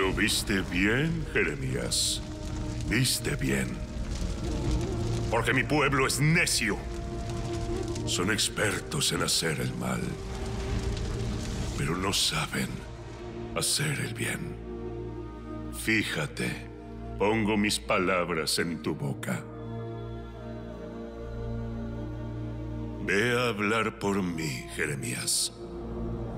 Lo viste bien, Jeremías. Viste bien. Porque mi pueblo es necio. Son expertos en hacer el mal, pero no saben hacer el bien. Fíjate, pongo mis palabras en tu boca. Ve a hablar por mí, Jeremías.